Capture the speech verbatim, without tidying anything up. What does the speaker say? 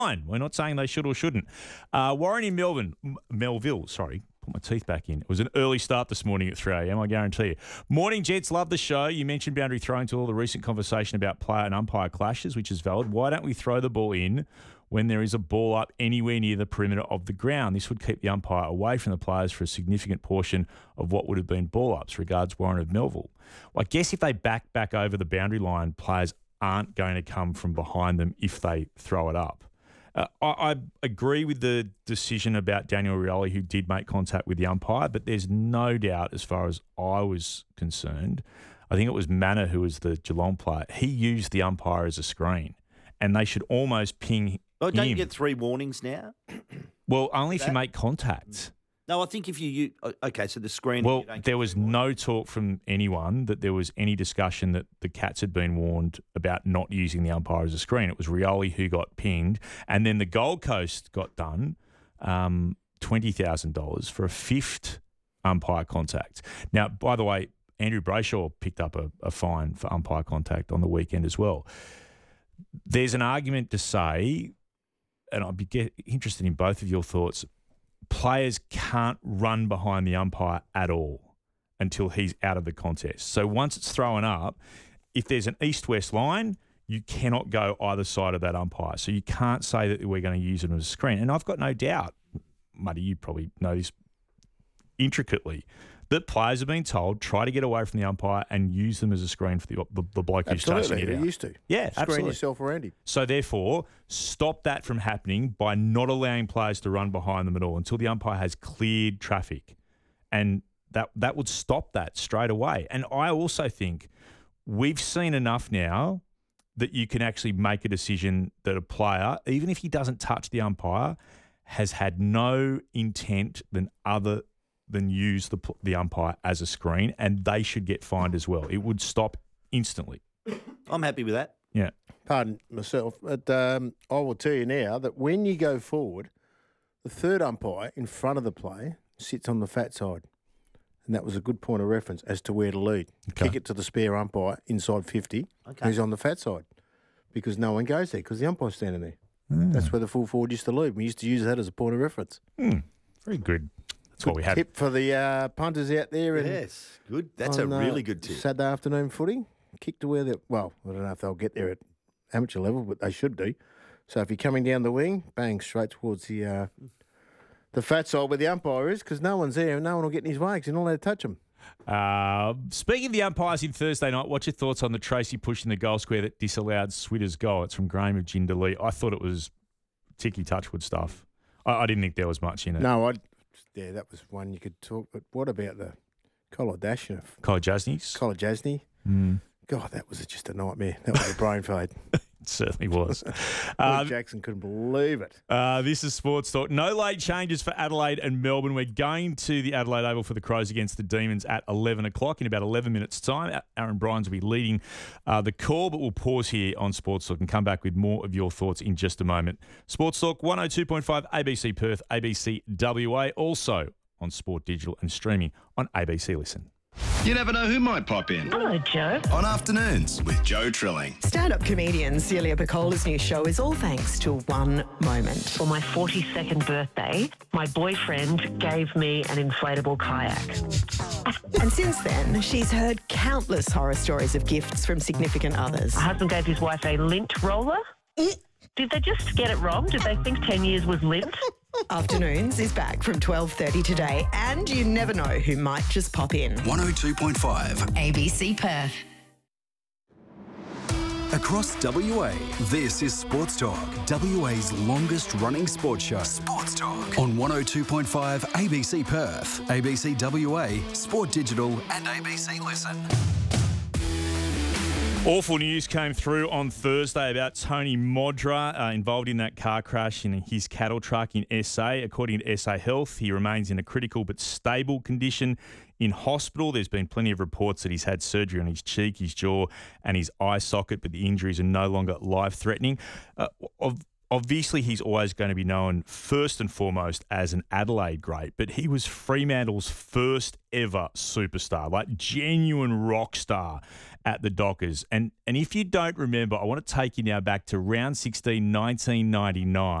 fine. We're not saying they should or shouldn't. Uh, Warren in Melbourne, M- Melville, sorry. Put my teeth back in. It was an early start this morning at three a.m., I guarantee you. Morning, gents. Love the show. You mentioned boundary throwing to all the recent conversation about player and umpire clashes, which is valid. Why don't we throw the ball in when there is a ball up anywhere near the perimeter of the ground? This would keep the umpire away from the players for a significant portion of what would have been ball ups. Regards, Warren of Melville. Well, I guess if they back back over the boundary line, players aren't going to come from behind them if they throw it up. Uh, I, I agree with the decision about Daniel Rioli, who did make contact with the umpire, but there's no doubt, as far as I was concerned, I think it was Manor, who was the Geelong player. He used the umpire as a screen, and they should almost ping Oh, don't him. you get three warnings now? Well, only if that? you make contact. No, I think if you, you okay, so the screen. Well, you don't there get was three warnings. no talk from anyone that there was any discussion that the Cats had been warned about not using the umpire as a screen. It was Rioli who got pinged, and then the Gold Coast got done um, twenty thousand dollars for a fifth umpire contact. Now, by the way, Andrew Brayshaw picked up a, a fine for umpire contact on the weekend as well. There's an argument to say, and I'd be get, interested in both of your thoughts, players can't run behind the umpire at all until he's out of the contest. So once it's thrown up, if there's an east-west line, you cannot go either side of that umpire. So you can't say that we're going to use it as a screen. And I've got no doubt, Muddy, you probably know this intricately, that players have been told, try to get away from the umpire and use them as a screen for the, the, the bloke who's chasing Absolutely, it you out. used to. Yeah, Screen absolutely. yourself around him. So therefore, stop that from happening by not allowing players to run behind them at all until the umpire has cleared traffic. And that that would stop that straight away. And I also think we've seen enough now that you can actually make a decision that a player, even if he doesn't touch the umpire, has had no intent than other than use the the umpire as a screen, and they should get fined as well. It would stop instantly. I'm happy with that. Yeah. Pardon myself, but um, I will tell you now that when you go forward, the third umpire in front of the play sits on the fat side. And that was a good point of reference as to where to lead. Okay. Kick it to the spare umpire inside fifty, Okay. who's on the fat side. Because no one goes there because the umpire's standing there. That's where the full forward used to lead. We used to use that as a point of reference. Mm, very good. That's what we had. Tip for the uh, punters out there. And Yes, good. That's a on, uh, really good tip. Saturday afternoon footy. Kick to where they well, I don't know if they'll get there at amateur level, but they should do. So if you're coming down the wing, bang, straight towards the uh, the fat side where the umpire is, because no one's there and no one will get in his way because you're not allowed to touch them. Uh, speaking of the umpires in Thursday night, what's your thoughts on the Tracy push in the goal square that disallowed Switter's goal? It's from Graham of Jindalee. I thought it was Ticky Touchwood stuff. I, I didn't think there was much in it. No, I yeah, that was one you could talk. But what about the Collar Dashner, Collar Jasny's? Collar Jasny? Mm, God, that was just a nightmare. That was a brain fade. it certainly was. Luke um, Jackson couldn't believe it. Uh, this is Sports Talk. No late changes for Adelaide and Melbourne. We're going to the Adelaide Oval for the Crows against the Demons at eleven o'clock. In about eleven minutes' time, Aaron Bryans will be leading uh, the call, but we'll pause here on Sports Talk and come back with more of your thoughts in just a moment. Sports Talk one oh two point five A B C Perth, A B C W A, also on Sport Digital and streaming on A B C Listen. You never know who might pop in. Hello, Joe. On Afternoons with Joe Trilling. Stand-up comedian Celia Piccola's new show is all thanks to one moment. For my forty-second birthday, my boyfriend gave me an inflatable kayak. And since then, she's heard countless horror stories of gifts from significant others. My husband gave his wife a lint roller. Did they just get it wrong? Did they think ten years was lint? Afternoons is back from twelve thirty today, and you never know who might just pop in. one oh two point five. A B C Perth. Across W A, this is Sports Talk, W A's longest running sports show. Sports Talk. On one oh two point five A B C Perth, A B C W A, Sport Digital And A B C Listen. Awful news came through on Thursday about Tony Modra uh, involved in that car crash in his cattle truck in S A. According to S A Health, he remains in a critical but stable condition in hospital. There's been plenty of reports that he's had surgery on his cheek, his jaw and his eye socket, but the injuries are no longer life-threatening. Uh, of obviously he's always going to be known first and foremost as an Adelaide great, but he was Fremantle's first ever superstar, like genuine rock star at the Dockers. And and if you don't remember, I want to take you now back to round sixteen, nineteen ninety-nine.